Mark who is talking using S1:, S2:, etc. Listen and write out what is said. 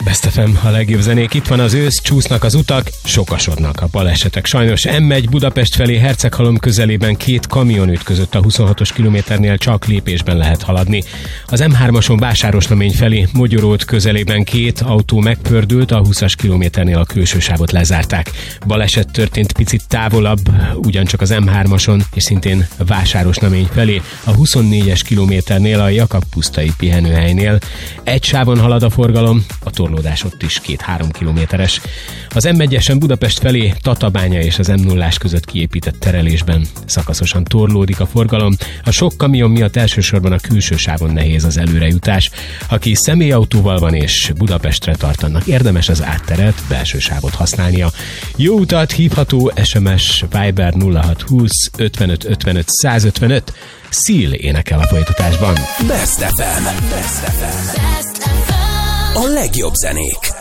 S1: Best FM, a legjobb zenék. Itt van az ősz, csúsznak az utak, sokasodnak a balesetek. Sajnos M1 Budapest felé Herceghalom közelében 2 kamion ütközött, a 26-os kilométernél csak lépésben lehet haladni. Az M3-ason Vásárosnamény felé Mogyorót közelében 2 autó megpördült, a 20-as kilométernél a külső sávot lezárták. Baleset történt picit távolabb, ugyancsak az M3-ason, és szintén Vásárosnamény felé, a 24-es kilométernél a Jakab-pusztai pihenőhelynél. Egy sávon halad a forgalom, a torlódás ott is 2-3 kilométeres. Az M1-esen Budapest felé Tatabánya és az M0-ás között kiépített terelésben szakaszosan torlódik a forgalom. A sok kamion miatt elsősorban a külső sávon nehéz az előrejutás. Aki személyautóval van és Budapestre tart, annak érdemes az átterelt belső sávot használnia. Jó utat, hívható SMS Viber 0620 55 55 155. Seal énekel a folytatásban.
S2: Best FM. A legjobb zenék.